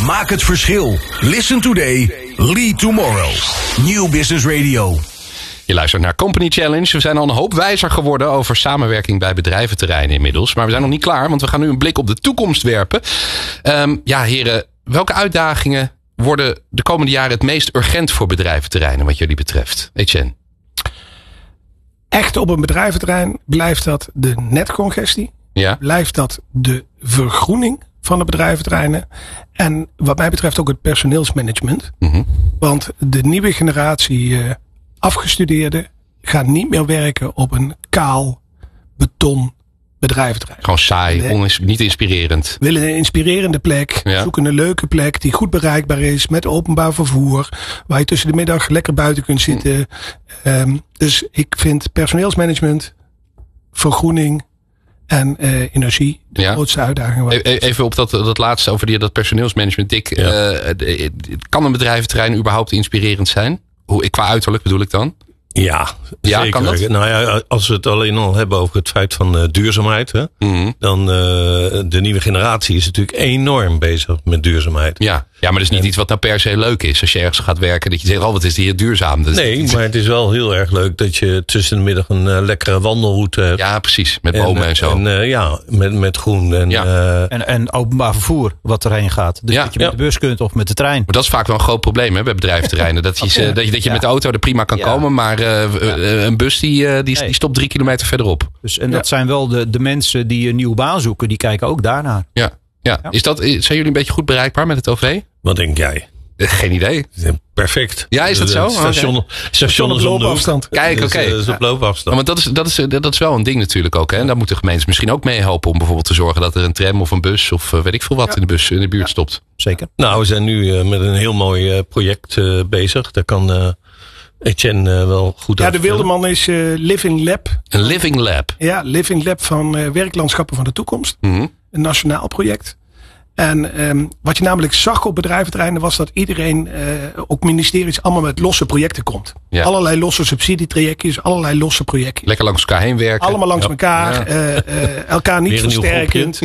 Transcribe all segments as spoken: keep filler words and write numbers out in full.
Maak het verschil. Listen today. Lead tomorrow. Nieuw Business Radio. Je luistert naar Company Challenge. We zijn al een hoop wijzer geworden over samenwerking bij bedrijventerreinen inmiddels. Maar we zijn nog niet klaar, want we gaan nu een blik op de toekomst werpen. Um, ja, heren, welke uitdagingen worden de komende jaren het meest urgent voor bedrijventerreinen wat jullie betreft? Etienne. Echt op een bedrijventerrein blijft dat de netcongestie. Ja. Blijft dat de vergroening van de bedrijventerreinen. En wat mij betreft ook het personeelsmanagement. Mm-hmm. Want de nieuwe generatie uh, afgestudeerden gaan niet meer werken op een kaal beton bedrijventerrein. Gewoon saai, nee. onins- niet inspirerend. Willen een inspirerende plek. Ja. Zoeken een leuke plek die goed bereikbaar is. Met openbaar vervoer. Waar je tussen de middag lekker buiten kunt zitten. Mm. Um, dus ik vind personeelsmanagement, vergroening en uh, energie de ja. grootste uitdaging. E- even op dat, dat laatste over die, dat personeelsmanagement. Dick, ja. uh, kan een bedrijventerrein überhaupt inspirerend zijn? Hoe, qua uiterlijk bedoel ik dan? Ja, ja, zeker. Kan dat? Nou ja, als we het alleen al hebben over het feit van uh, duurzaamheid. Hè, mm-hmm. Dan uh, de nieuwe generatie is natuurlijk enorm bezig met duurzaamheid. Ja, ja maar dat is niet en, iets wat nou per se leuk is. Als je ergens gaat werken, dat je zegt, oh wat is hier duurzaam. Dus nee, maar het is wel heel erg leuk dat je tussen de middag een uh, lekkere wandelroute hebt. Ja, precies. Met bomen en, en zo. En uh, ja, met, met groen. En, ja. uh, en, en openbaar vervoer wat erheen gaat. Dus ja. dat je met ja. de bus kunt of met de trein. Maar dat is vaak wel een groot probleem hè, bij bedrijventerreinen. Dat je, okay. dat je, dat je ja. met de auto er prima kan ja. komen, maar Uh, ja. een bus die, uh, die, die stopt drie kilometer verderop. Dus, en dat ja. zijn wel de, de mensen die een nieuwe baan zoeken. Die kijken ook daarnaar. Ja, ja. ja. Is dat, zijn jullie een beetje goed bereikbaar met het O V? Wat denk jij? Geen idee. Perfect. Ja, is dat zo? Station, okay. station op loopafstand. Kijk, oké. Okay. Dus, uh, op loopafstand. Want dat is, dat, is, dat is wel een ding natuurlijk ook. Hè? En daar moeten gemeentes misschien ook mee helpen om bijvoorbeeld te zorgen dat er een tram of een bus of uh, weet ik veel wat ja. in de bus in de buurt ja. stopt. Zeker. Nou, we zijn nu uh, met een heel mooi uh, project uh, bezig. Daar kan Uh, Etienne uh, wel goed Ja, de Wilderman is uh, Living Lab. Een Living Lab? Ja, Living Lab van uh, Werklandschappen van de Toekomst. Mm-hmm. Een nationaal project. En um, wat je namelijk zag op bedrijventerreinen was dat iedereen, uh, ook ministeries, allemaal met losse projecten komt. Ja. Allerlei losse subsidietrajectjes, allerlei losse projectjes. Lekker langs elkaar heen werken. Allemaal langs ja. elkaar, ja. Uh, uh, elkaar niet versterkend.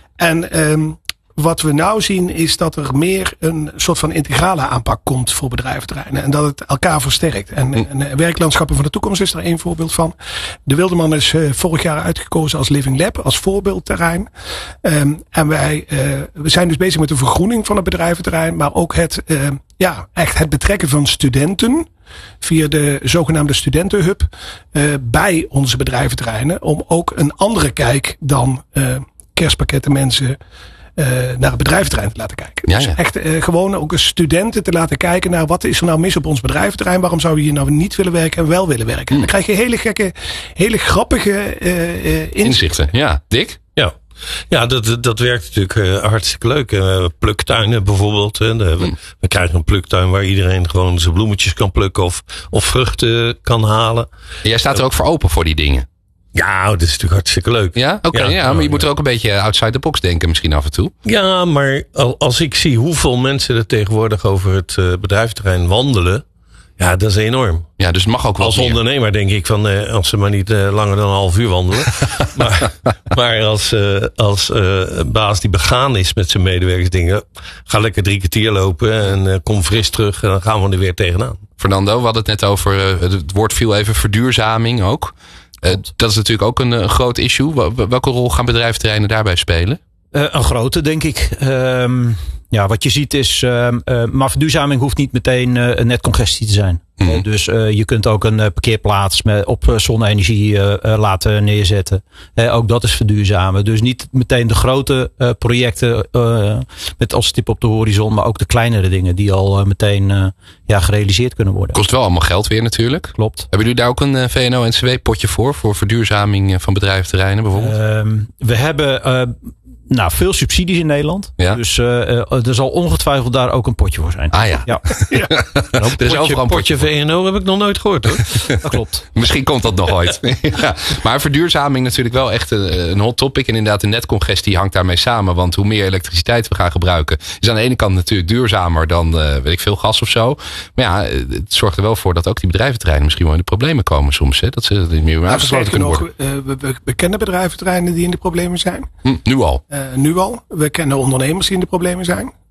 En um, wat we nou zien is dat er meer een soort van integrale aanpak komt voor bedrijventerreinen. En dat het elkaar versterkt. En, mm. en Werklandschappen van de Toekomst is er één voorbeeld van. De Wilderman is uh, vorig jaar uitgekozen als Living Lab, als voorbeeldterrein. Um, en wij uh, we zijn dus bezig met de vergroening van het bedrijventerrein. Maar ook het, uh, ja, echt het betrekken van studenten via de zogenaamde studentenhub uh, bij onze bedrijventerreinen. Om ook een andere kijk dan uh, kerstpakketten mensen Uh, naar het bedrijventerrein te laten kijken. Ja, dus ja. echt uh, gewoon ook eens studenten te laten kijken naar wat is er nou mis op ons bedrijventerrein. Waarom zou je hier nou niet willen werken en wel willen werken. Mm. Dan krijg je hele gekke, hele grappige uh, uh, inzichten. inzichten. Ja, Dick? Ja. Ja, dat, dat werkt natuurlijk uh, hartstikke leuk. Uh, pluktuinen bijvoorbeeld. Hè. We, mm. we krijgen een pluktuin waar iedereen gewoon zijn bloemetjes kan plukken of, of vruchten kan halen. En jij staat er ook voor open voor die dingen? Ja, dat is natuurlijk hartstikke leuk. Ja, oké. Okay, ja, ja, maar je ja. moet er ook een beetje outside the box denken misschien af en toe. Ja, maar als ik zie hoeveel mensen er tegenwoordig over het uh, bedrijventerrein wandelen. Ja, dat is enorm. Ja, dus het mag ook wel als meer. Ondernemer denk ik van, uh, als ze maar niet uh, langer dan een half uur wandelen. maar, maar als, uh, als uh, baas die begaan is met zijn medewerkers, dingen, ga lekker drie kwartier lopen en uh, kom fris terug en dan gaan we er weer tegenaan. Fernando, we hadden het net over, uh, het woord viel even verduurzaming ook. Uh, dat is natuurlijk ook een, een groot issue. Welke rol gaan bedrijventerreinen daarbij spelen? Uh, een grote, denk ik. Um, ja, wat je ziet is, uh, uh, maar verduurzaming hoeft niet meteen uh, een netcongestie te zijn. Mm-hmm. Uh, dus uh, je kunt ook een uh, parkeerplaats met, op uh, zonne-energie uh, uh, laten neerzetten. Uh, ook dat is verduurzamen. Dus niet meteen de grote uh, projecten uh, met als stip op de horizon, maar ook de kleinere dingen die al uh, meteen uh, ja, gerealiseerd kunnen worden. Kost wel allemaal geld weer natuurlijk. Klopt. Hebben jullie daar ook een uh, V N O N C W potje voor? Voor verduurzaming van bedrijventerreinen bijvoorbeeld? Uh, we hebben Uh, Nou, veel subsidies in Nederland. Ja. Dus uh, er zal ongetwijfeld daar ook een potje voor zijn. Ah ja. ja. ja. Er is potje, overal een potje. potje V N O heb ik nog nooit gehoord hoor. Dat klopt. Misschien komt dat nog ooit. ja. Maar verduurzaming natuurlijk wel echt een, een hot topic. En inderdaad de netcongestie hangt daarmee samen. Want hoe meer elektriciteit we gaan gebruiken, is aan de ene kant natuurlijk duurzamer dan uh, weet ik veel gas of zo. Maar ja, het zorgt er wel voor dat ook die bedrijventerreinen misschien wel in de problemen komen soms. Hè? Dat ze niet meer aangesloten kunnen nog, worden. Uh, we, we, we kennen bedrijventerreinen die in de problemen zijn. Hm, nu al. Uh, nu al. We kennen ondernemers die in de problemen zijn.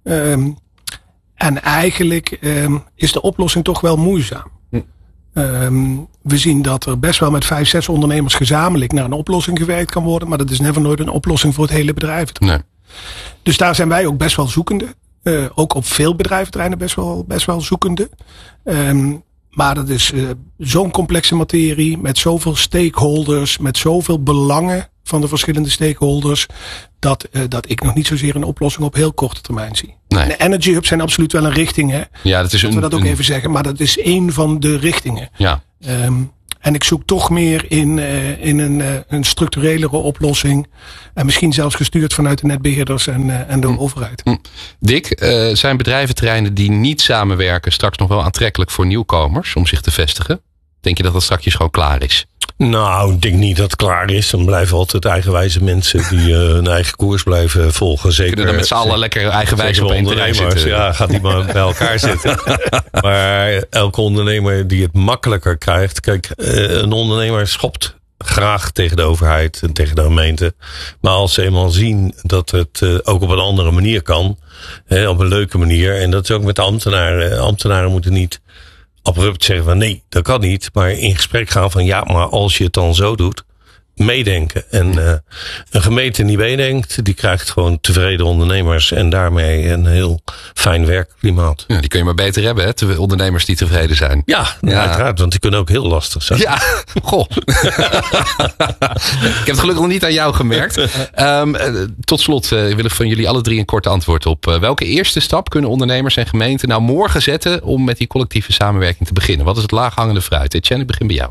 Um, en eigenlijk um, is de oplossing toch wel moeizaam. Hm. Um, we zien dat er best wel met vijf, zes ondernemers gezamenlijk naar een oplossing gewerkt kan worden. Maar dat is never nooit een oplossing voor het hele bedrijf. Nee. Dus daar zijn wij ook best wel zoekende. Uh, ook op veel bedrijventerreinen best wel, best wel zoekende. Um, maar dat is uh, zo'n complexe materie met zoveel stakeholders, met zoveel belangen van de verschillende stakeholders, dat, uh, dat ik nog niet zozeer een oplossing op heel korte termijn zie. Nee. De energy hubs zijn absoluut wel een richting, hè? Ja, dat is dat een, we dat ook een... even zeggen, maar dat is één van de richtingen. Ja. Um, en ik zoek toch meer in, uh, in een, uh, een structurelere oplossing. En misschien zelfs gestuurd vanuit de netbeheerders en, uh, en de mm. overheid. Mm. Dick, uh, zijn bedrijventerreinen die niet samenwerken straks nog wel aantrekkelijk voor nieuwkomers om zich te vestigen? Denk je dat dat straks gewoon klaar is? Nou, ik denk niet dat het klaar is. Dan blijven altijd eigenwijze mensen die uh, hun eigen koers blijven volgen. Zeker, kunnen er met z'n allen lekker eigenwijs op één terrein zitten. Ja, gaat niet maar bij elkaar zitten. Maar elke ondernemer die het makkelijker krijgt. Kijk, uh, een ondernemer schopt graag tegen de overheid en tegen de gemeente. Maar als ze eenmaal zien dat het uh, ook op een andere manier kan. Hè, op een leuke manier. En dat is ook met de ambtenaren. Ambtenaren moeten niet abrupt zeggen van nee, dat kan niet. Maar in gesprek gaan van ja, maar als je het dan zo doet, meedenken. En uh, een gemeente die meedenkt, die krijgt gewoon tevreden ondernemers en daarmee een heel fijn werkklimaat. Ja, die kun je maar beter hebben, hè? Te- ondernemers die tevreden zijn. Ja, ja, uiteraard, want die kunnen ook heel lastig zijn. Ja, goh. Ik heb het gelukkig nog niet aan jou gemerkt. Um, tot slot uh, wil ik van jullie alle drie een kort antwoord op. Uh, welke eerste stap kunnen ondernemers en gemeenten nou morgen zetten om met die collectieve samenwerking te beginnen? Wat is het laaghangende fruit? Etienne, ik begin bij jou.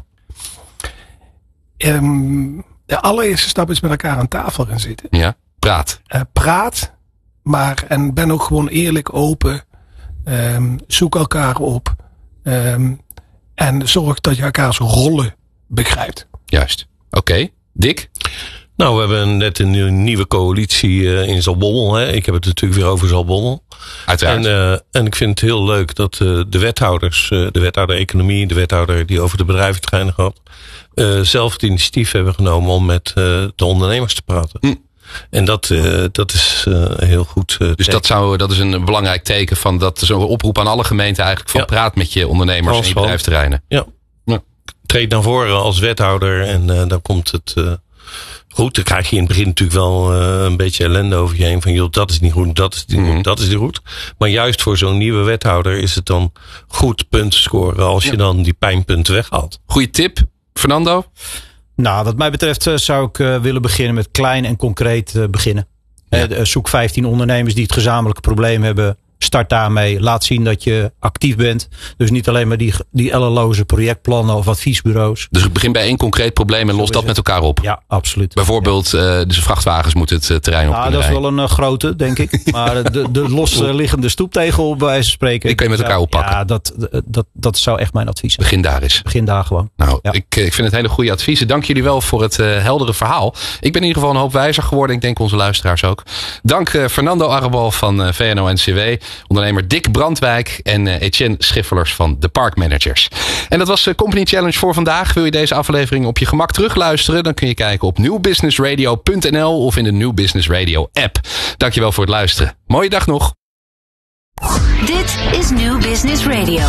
Um, de allereerste stap is met elkaar aan tafel gaan zitten. Ja, praat. Uh, praat, maar en ben ook gewoon eerlijk, open. Um, zoek elkaar op. Um, en zorg dat je elkaars rollen begrijpt. Juist. Oké. Okay. Dick? Nou, we hebben net een nieuwe coalitie uh, in Zaltbommel. Hè. Ik heb het natuurlijk weer over Zaltbommel. Uiteraard. En, uh, en ik vind het heel leuk dat uh, de wethouders, uh, de wethouder economie, de wethouder die over de bedrijventerreinen gaat, uh, zelf het initiatief hebben genomen om met uh, de ondernemers te praten. Hm. En dat, uh, dat is uh, heel goed. Uh, dus dat, zou, dat is een belangrijk teken van dat zo'n oproep aan alle gemeenten eigenlijk van ja. praat met je ondernemers en je bedrijventerreinen. Ja. ja. Treed naar voren als wethouder en uh, dan komt het uh, goed. Dan krijg je in het begin natuurlijk wel uh, een beetje ellende over je heen. Van joh, dat is niet goed, dat is niet goed, mm-hmm. dat is niet goed. Maar juist voor zo'n nieuwe wethouder is het dan goed punten scoren als ja. je dan die pijnpunten weghaalt. Goeie tip, Fernando? Nou, wat mij betreft uh, zou ik uh, willen beginnen met klein en concreet uh, beginnen. Ja. Uh, zoek vijftien ondernemers die het gezamenlijke probleem hebben. Start daarmee. Laat zien dat je actief bent. Dus niet alleen maar die, die ellenloze projectplannen of adviesbureaus. Dus begin bij één concreet probleem en los dat met elkaar op. Ja, absoluut. Bijvoorbeeld, ja. uh, dus vrachtwagens moeten het uh, terrein op. Nou, dat is wel een uh, grote, denk ik. Maar de, de los uh, liggende stoeptegel, bij wijze van spreken. Die kan je met elkaar oppakken. Ja, dat, dat, dat zou echt mijn advies zijn. Begin daar eens. Begin daar gewoon. Nou, ja. ik, ik vind het hele goede adviezen. Dank jullie wel voor het uh, heldere verhaal. Ik ben in ieder geval een hoop wijzer geworden. Ik denk onze luisteraars ook. Dank uh, Fernando Arrebal van uh, V N O N C W. Ondernemer Dick Brandwijk en uh, Etienne Schiffelers van de Park Managers. En dat was de Company Challenge voor vandaag. Wil je deze aflevering op je gemak terugluisteren? Dan kun je kijken op nieuw business radio punt n l of in de New Business Radio app. Dankjewel voor het luisteren. Mooie dag nog. Dit is New Business Radio.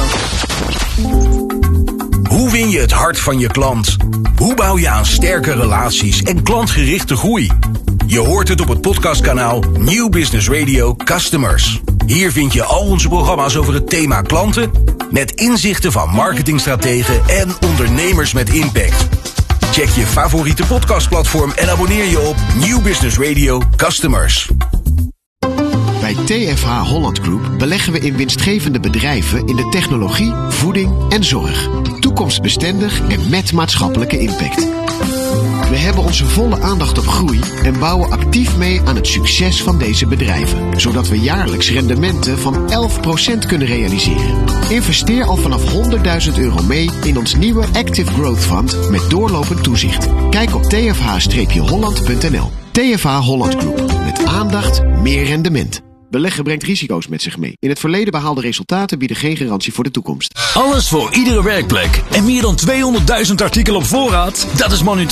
Hoe win je het hart van je klant? Hoe bouw je aan sterke relaties en klantgerichte groei? Je hoort het op het podcastkanaal New Business Radio Customers. Hier vind je al onze programma's over het thema klanten, met inzichten van marketingstrategen en ondernemers met impact. Check je favoriete podcastplatform en abonneer je op New Business Radio Customers. Bij T F H Holland Group beleggen we in winstgevende bedrijven in de technologie, voeding en zorg. Toekomstbestendig en met maatschappelijke impact. We hebben onze volle aandacht op groei en bouwen actief mee aan het succes van deze bedrijven. Zodat we jaarlijks rendementen van elf procent kunnen realiseren. Investeer al vanaf honderdduizend euro mee in ons nieuwe Active Growth Fund met doorlopend toezicht. Kijk op t f h holland punt n l. T F H Holland Group. Met aandacht, meer rendement. Beleggen brengt risico's met zich mee. In het verleden behaalde resultaten bieden geen garantie voor de toekomst. Alles voor iedere werkplek. En meer dan tweehonderdduizend artikelen op voorraad? Dat is Manutan. En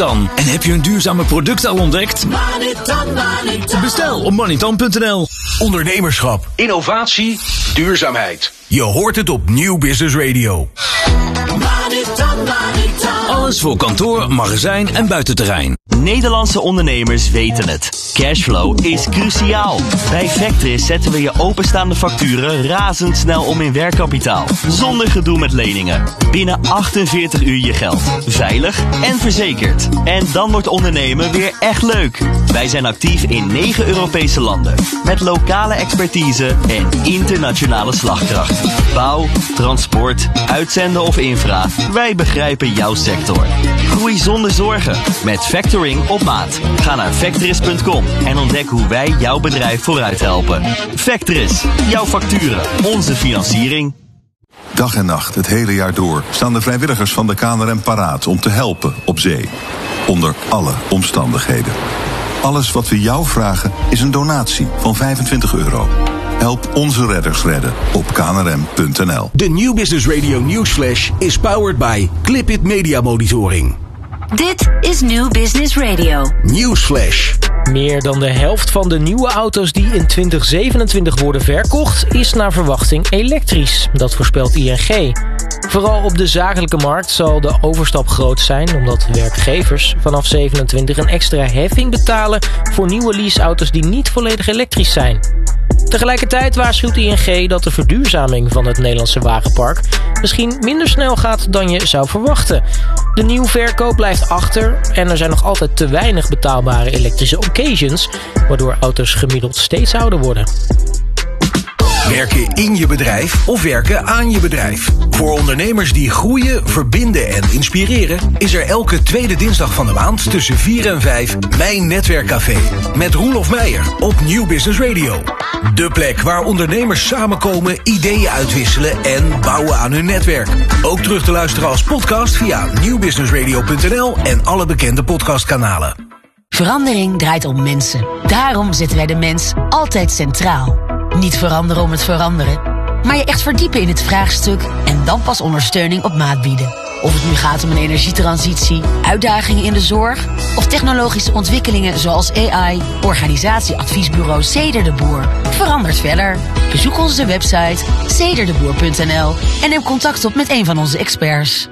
heb je een duurzame product al ontdekt? Manetan, Manetan. Bestel op manetan punt n l. Ondernemerschap, innovatie, duurzaamheid. Je hoort het op Nieuw Business Radio. Manetan, Manetan. Alles voor kantoor, magazijn en buitenterrein. Nederlandse ondernemers weten het. Cashflow is cruciaal. Bij Vectris zetten we je openstaande facturen razendsnel om in werkkapitaal. Zonder gedoe met leningen. Binnen achtenveertig uur je geld. Veilig en verzekerd. En dan wordt ondernemen weer echt leuk. Wij zijn actief in negen Europese landen. Met lokale expertise en internationale slagkracht. Bouw, transport, uitzenden of infra. Wij begrijpen jouw sector. Groei zonder zorgen. Met Factoring op maat. Ga naar Vectris punt com en ontdek hoe wij jouw bedrijf vooruit helpen. Vectris. Jouw facturen. Onze financiering. Dag en nacht, het hele jaar door, staan de vrijwilligers van de K N R M paraat om te helpen op zee. Onder alle omstandigheden. Alles wat we jou vragen is een donatie van vijfentwintig euro. Help onze redders redden op k n r m punt n l. De Nieuw Business Radio Newsflash is powered by Clipit Media Monitoring. Dit is New Business Radio. Newsflash. Meer dan de helft van de nieuwe auto's die in twintig zevenentwintig worden verkocht is naar verwachting elektrisch. Dat voorspelt I N G. Vooral op de zakelijke markt zal de overstap groot zijn, omdat werkgevers vanaf zevenentwintig een extra heffing betalen voor nieuwe leaseauto's die niet volledig elektrisch zijn. Tegelijkertijd waarschuwt I N G dat de verduurzaming van het Nederlandse wagenpark misschien minder snel gaat dan je zou verwachten. De nieuwverkoop blijft achter en er zijn nog altijd te weinig betaalbare elektrische occasions, waardoor auto's gemiddeld steeds ouder worden. Werken in je bedrijf of werken aan je bedrijf. Voor ondernemers die groeien, verbinden en inspireren is er elke tweede dinsdag van de maand tussen vier en vijf Mijn Netwerkcafé. Met Roelof Meijer op Nieuw Business Radio. De plek waar ondernemers samenkomen, ideeën uitwisselen en bouwen aan hun netwerk. Ook terug te luisteren als podcast via nieuw business radio punt n l en alle bekende podcastkanalen. Verandering draait om mensen. Daarom zetten wij de mens altijd centraal. Niet veranderen om het veranderen, maar je echt verdiepen in het vraagstuk en dan pas ondersteuning op maat bieden. Of het nu gaat om een energietransitie, uitdagingen in de zorg of technologische ontwikkelingen zoals A I, organisatieadviesbureau Ceder de Boer. Verandert verder. Bezoek onze website ceder de boer punt n l en neem contact op met een van onze experts.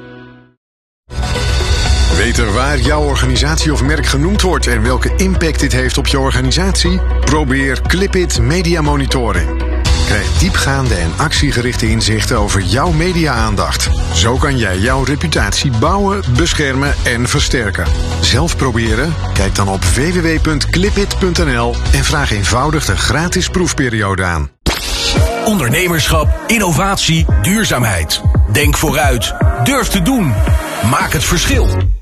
Weten waar jouw organisatie of merk genoemd wordt en welke impact dit heeft op je organisatie? Probeer Clipit Media Monitoring. Krijg diepgaande en actiegerichte inzichten over jouw media-aandacht. Zo kan jij jouw reputatie bouwen, beschermen en versterken. Zelf proberen? Kijk dan op w w w punt clipit punt n l en vraag eenvoudig de gratis proefperiode aan. Ondernemerschap, innovatie, duurzaamheid. Denk vooruit. Durf te doen. Maak het verschil.